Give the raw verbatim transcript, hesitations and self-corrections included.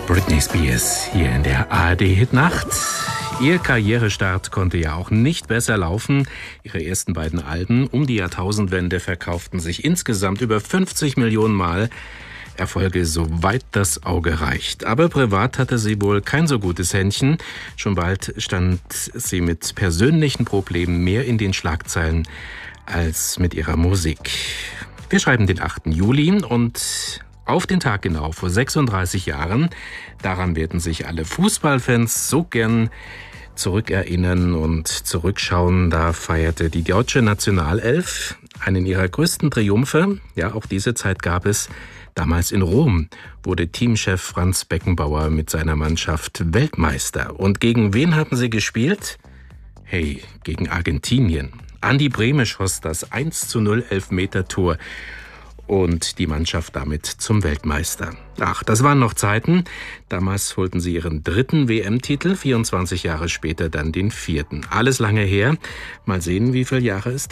Britney Spears hier in der A R D-Hitnacht. Ihr Karrierestart konnte ja auch nicht besser laufen. Ihre ersten beiden Alben um die Jahrtausendwende verkauften sich insgesamt über fünfzig Millionen Mal. Erfolge, soweit das Auge reicht. Aber privat hatte sie wohl kein so gutes Händchen. Schon bald stand sie mit persönlichen Problemen mehr in den Schlagzeilen als mit ihrer Musik. Wir schreiben den achten Juli und auf den Tag genau vor sechsunddreißig Jahren, daran werden sich alle Fußballfans so gern zurückerinnern und zurückschauen. Da feierte die deutsche Nationalelf einen ihrer größten Triumphe. Ja, auch diese Zeit gab es. Damals in Rom wurde Teamchef Franz Beckenbauer mit seiner Mannschaft Weltmeister. Und gegen wen haben sie gespielt? Hey, gegen Argentinien. Andi Brehme schoss das eins zu null Elfmeter-Tor und die Mannschaft damit zum Weltmeister. Ach, das waren noch Zeiten. Damals holten sie ihren dritten W M-Titel, vierundzwanzig Jahre später dann den vierten. Alles lange her. Mal sehen, wie viele Jahre es